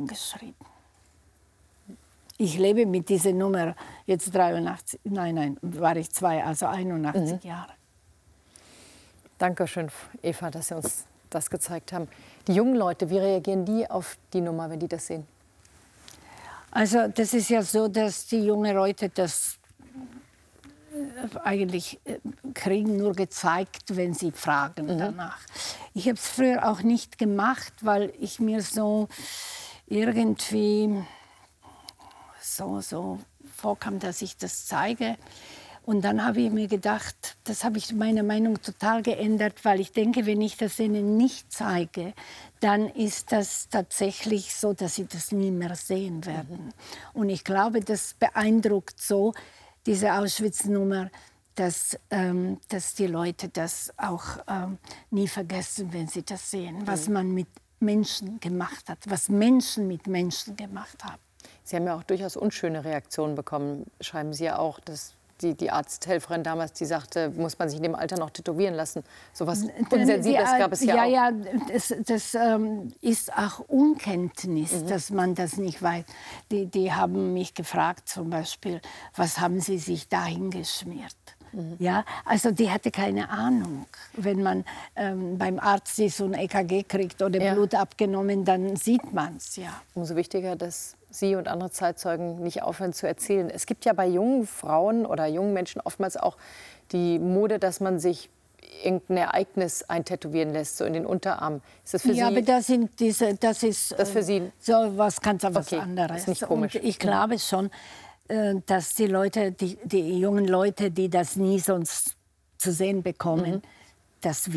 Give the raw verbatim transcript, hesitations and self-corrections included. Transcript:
hingeschrieben. Ich lebe mit dieser Nummer jetzt dreiundachtzig, nein, nein, war ich zwei, also einundachtzig mhm. Jahre. Dankeschön, Eva, dass Sie uns das gezeigt haben. Die jungen Leute, wie reagieren die auf die Nummer, wenn die das sehen? Also das ist ja so, dass die jungen Leute das eigentlich kriegen nur gezeigt, wenn sie fragen mhm. danach. Ich habe es früher auch nicht gemacht, weil ich mir so irgendwie so, so vorkam, dass ich das zeige. Und dann habe ich mir gedacht, das habe ich meine Meinung total geändert, weil ich denke, wenn ich das ihnen nicht zeige, dann ist das tatsächlich so, dass sie das nie mehr sehen werden. Mhm. Und ich glaube, das beeindruckt so, diese Auschwitz-Nummer, dass, ähm, dass die Leute das auch ähm, nie vergessen, wenn sie das sehen, was man mit Menschen gemacht hat, was Menschen mit Menschen gemacht haben. Sie haben ja auch durchaus unschöne Reaktionen bekommen, schreiben Sie ja auch, dass die, die Arzthelferin damals, die sagte, muss man sich in dem Alter noch tätowieren lassen. So was Unsensibles gab es ja, ja auch. Ja, das, das ähm, ist auch Unkenntnis, mhm. dass man das nicht weiß. Die, die haben mich gefragt zum Beispiel, was haben Sie sich da hingeschmiert? Mhm. Ja, also die hatte keine Ahnung. Wenn man ähm, beim Arzt so ein E K G kriegt oder ja. Blut abgenommen, dann sieht man es, ja. Umso wichtiger, dass Sie und andere Zeitzeugen nicht aufhören zu erzählen. Es gibt ja bei jungen Frauen oder jungen Menschen oftmals auch die Mode, dass man sich irgendein Ereignis eintätowieren lässt, so in den Unterarm. Ist das für ja, Sie? aber das sind diese, das ist das für Sie so was ganz was okay, anderes. Ist nicht komisch. Und ich glaube schon, dass die Leute, die, die jungen Leute, die das nie sonst zu sehen bekommen, mhm. das